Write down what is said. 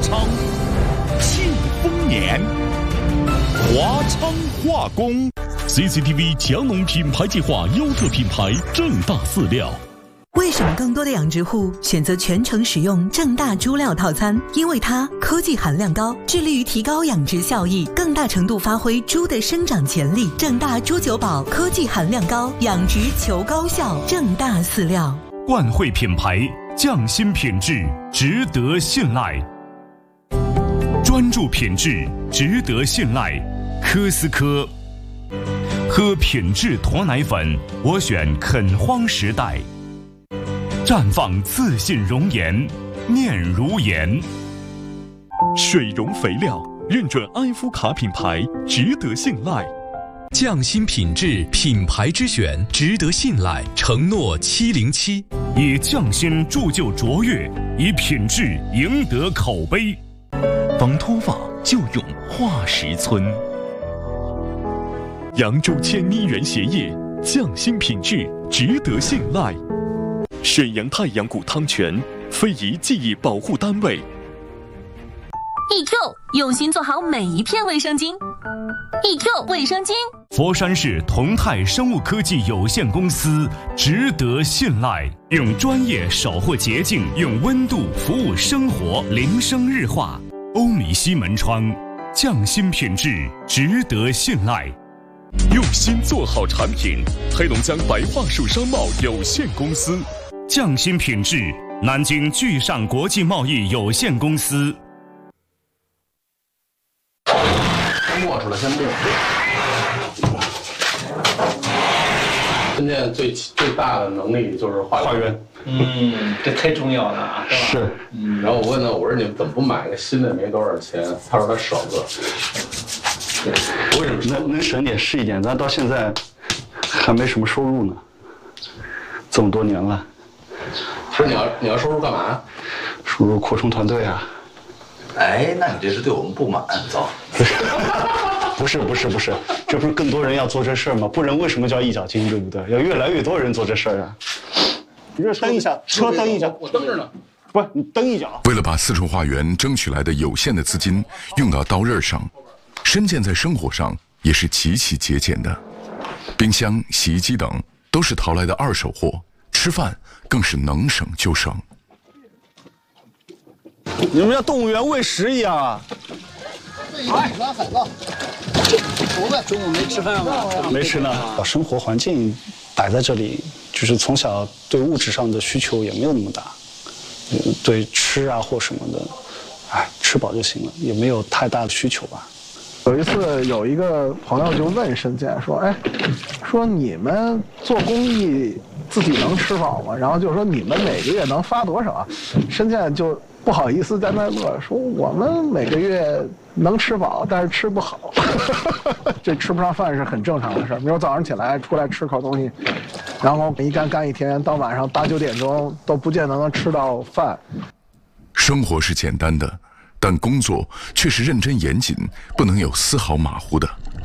昌，庆丰年，华昌化工 CCTV 强农品牌计划优特品牌正大饲料。 为什么更多的养殖户选择全程使用正大猪料套餐？因为它科技含量高，致力于提高养殖效益，更大程度发挥猪的生长潜力。正大猪酒宝科技含量高，养殖求高效。正大饲料， 冠汇品牌，匠心品质，值得信赖。专注品质，值得信赖。科斯科。喝品质驼奶粉，我选垦荒时代。绽放自信容颜，念如颜。水溶肥料认准埃夫卡品牌，值得信赖。 匠心品质，品牌之选，值得信赖。承诺707， 以匠心铸就卓越，以品质赢得口碑。防脱发就用化石村。扬州千妮园鞋业，匠心品质，值得信赖。沈阳太阳谷汤泉，非遗技艺保护单位。 EQ 用心做好每一片卫生巾。EQ 卫生巾。 佛山市同泰生物科技有限公司，值得信赖。用专业守护洁净，用温度服务生活，零生日化。欧米西门窗，匠心品质，值得信赖。用心做好产品，黑龙江白桦树商贸有限公司。匠心品质，南京聚上国际贸易有限公司。 磨出来先磨。深圳最大的能力就是化缘。 这太重要了啊， 是吧？是。然后我问他，我说你们怎么不买个新的？没多少钱。他说他舍不得。为什么？ 能省点是一点，咱到现在还没什么收入呢，这么多年了。 是你要收入干嘛？ 收入扩充团队啊。 哎，那你这是对我们不满？走。 不是，这不是更多人要做这事儿吗？不然为什么叫一脚金，对不对？要越来越多人做这事儿啊。你这蹬一下，车蹬一下， 我蹬着呢。 不是你蹬一脚。 为了把四川化缘争取来的有限的资金用到刀刃上，深建在生活上也是极其节俭的。冰箱、洗衣机等都是淘来的二手货，吃饭更是能省就省。 你们像动物园喂食一样啊！ 来，拿海子。中午没吃饭吗？ 没吃呢。把生活环境摆在这里，就是从小对物质上的需求也没有那么大，对吃啊或什么的，吃饱就行了，也没有太大的需求吧。 有一次，有一个朋友就问申健说：“说你们做公益自己能吃饱吗？”然后就说你们每个月能发多少啊？申健就不好意思在那乐说：“我们每个月能吃饱，但是吃不好。这吃不上饭是很正常的事儿。比如早上起来出来吃口东西，然后一干一天，到晚上8、9点钟都不见得能吃到饭。” 生活是简单的，但工作却是认真严谨，不能有丝毫马虎的。